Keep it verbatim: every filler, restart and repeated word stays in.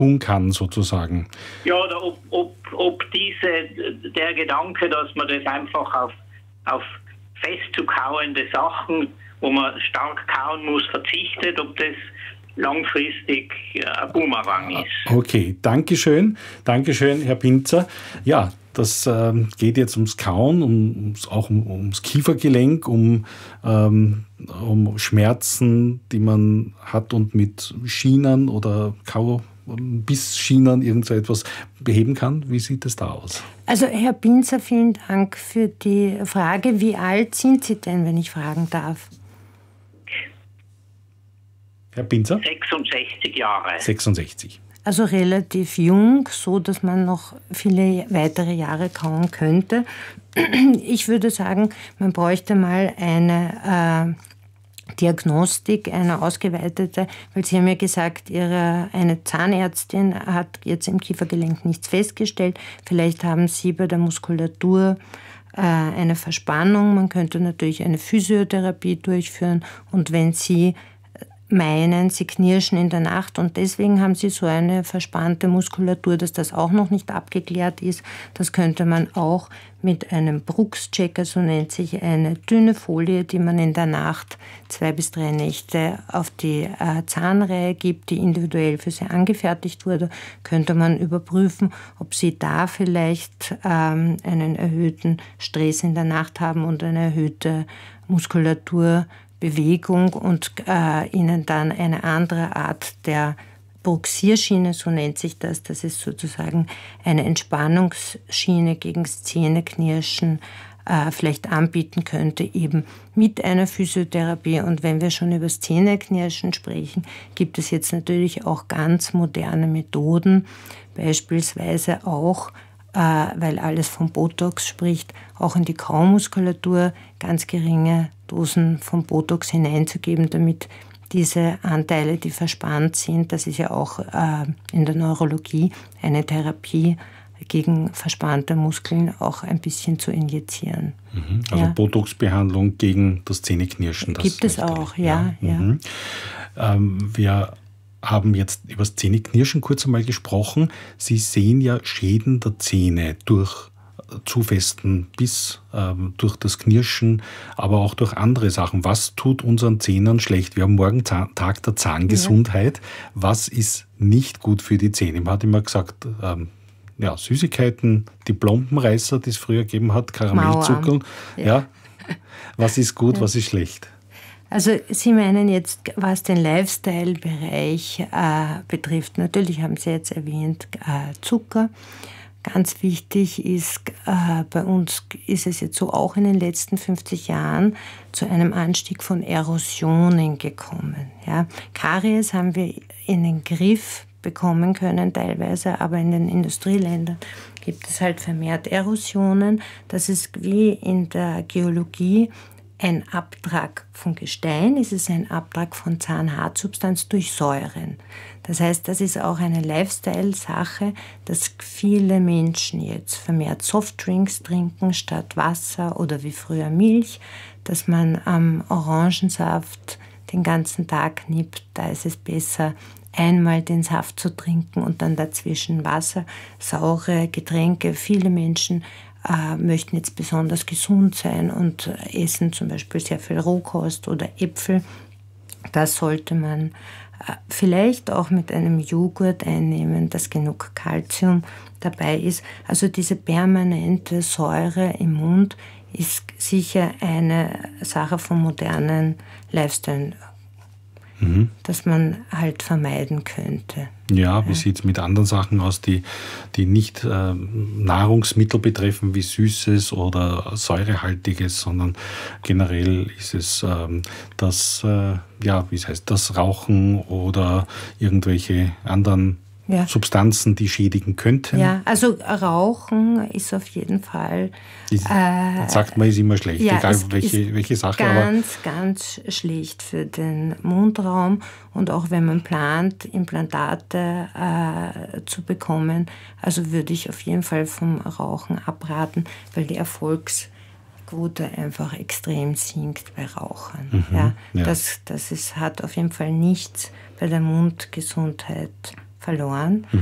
tun kann, sozusagen. Ja, oder ob, ob, ob diese, der Gedanke, dass man das einfach auf, auf fest zu kauende Sachen, wo man stark kauen muss, verzichtet, ob das langfristig ein Boomerang ist. Okay, Dankeschön. Dankeschön, Herr Pinzer. Ja, das ähm, geht jetzt ums Kauen, um, auch um, ums Kiefergelenk, um, ähm, um Schmerzen, die man hat und mit Schienen oder Kaubissschienen irgend so etwas beheben kann. Wie sieht es da aus? Also Herr Pinzer, vielen Dank für die Frage. Wie alt sind Sie denn, wenn ich fragen darf? Herr Pinzer? sechsundsechzig Jahre. sechsundsechzig. Also relativ jung, so dass man noch viele weitere Jahre kauen könnte. Ich würde sagen, man bräuchte mal eine äh, Diagnostik, eine ausgeweitete, weil Sie haben ja gesagt, Ihre, eine Zahnärztin hat jetzt im Kiefergelenk nichts festgestellt. Vielleicht haben Sie bei der Muskulatur äh, eine Verspannung. Man könnte natürlich eine Physiotherapie durchführen. Und wenn Sie meinen, sie knirschen in der Nacht und deswegen haben sie so eine verspannte Muskulatur, dass das auch noch nicht abgeklärt ist. Das könnte man auch mit einem Brooks-Checker, so nennt sich eine dünne Folie, die man in der Nacht zwei bis drei Nächte auf die äh, Zahnreihe gibt, die individuell für sie angefertigt wurde, könnte man überprüfen, ob sie da vielleicht ähm, einen erhöhten Stress in der Nacht haben und eine erhöhte Muskulatur Bewegung und äh, ihnen dann eine andere Art der Bruxierschiene, so nennt sich das, das ist sozusagen eine Entspannungsschiene gegen das Zähneknirschen, äh, vielleicht anbieten könnte, eben mit einer Physiotherapie. Und wenn wir schon über das Zähneknirschen sprechen, gibt es jetzt natürlich auch ganz moderne Methoden, beispielsweise auch, weil alles von Botox spricht, auch in die Kaumuskulatur ganz geringe Dosen von Botox hineinzugeben, damit diese Anteile, die verspannt sind, das ist ja auch in der Neurologie eine Therapie gegen verspannte Muskeln, auch ein bisschen zu injizieren. Mhm. Also ja. Botox-Behandlung gegen das Zähneknirschen. Das gibt es auch, ja. ja. Mhm. Ähm, wir haben jetzt über das Zähneknirschen kurz einmal gesprochen. Sie sehen ja Schäden der Zähne durch zu festen Biss, ähm, durch das Knirschen, aber auch durch andere Sachen. Was tut unseren Zähnen schlecht? Wir haben morgen Zahn- Tag der Zahngesundheit. Ja. Was ist nicht gut für die Zähne? Man hat immer gesagt, ähm, ja, Süßigkeiten, die Plombenreißer, die es früher gegeben hat, Karamellzuckerl. Ja. ja. Was ist gut, ja. was ist schlecht? Also Sie meinen jetzt, was den Lifestyle-Bereich äh, betrifft. Natürlich haben Sie jetzt erwähnt, äh, Zucker. Ganz wichtig ist, äh, bei uns ist es jetzt so auch in den letzten fünfzig Jahren zu einem Anstieg von Erosionen gekommen. Ja. Karies haben wir in den Griff bekommen können teilweise, aber in den Industrieländern gibt es halt vermehrt Erosionen. Das ist wie in der Geologie ein Abtrag von Gestein, es ist ein Abtrag von Zahnhartsubstanz durch Säuren. Das heißt, das ist auch eine Lifestyle-Sache, dass viele Menschen jetzt vermehrt Softdrinks trinken statt Wasser oder wie früher Milch, dass man am Orangensaft den ganzen Tag nippt. Da ist es besser, einmal den Saft zu trinken und dann dazwischen Wasser, saure Getränke. Viele Menschen äh, möchten jetzt besonders gesund sein und essen zum Beispiel sehr viel Rohkost oder Äpfel. Das sollte man äh, vielleicht auch mit einem Joghurt einnehmen, dass genug Kalzium dabei ist. Also diese permanente Säure im Mund ist sicher eine Sache vom modernen Lifestyle, mhm. dass man halt vermeiden könnte. Ja, wie ja. sieht es mit anderen Sachen aus, die, die nicht äh, Nahrungsmittel betreffen, wie Süßes oder Säurehaltiges, sondern generell ist es ähm, das, äh, ja, wie es heißt, das Rauchen oder irgendwelche anderen ja. Substanzen, die schädigen könnten. Ja, also Rauchen ist auf jeden Fall... Ist, äh, sagt man, ist immer schlecht, ja, egal welche, welche Sache. Ganz, aber ganz schlecht für den Mundraum. Und auch wenn man plant, Implantate äh, zu bekommen, also würde ich auf jeden Fall vom Rauchen abraten, weil die Erfolgsquote einfach extrem sinkt bei Rauchern. Mhm, ja, ja. Das, das ist, hat auf jeden Fall nichts bei der Mundgesundheit verloren.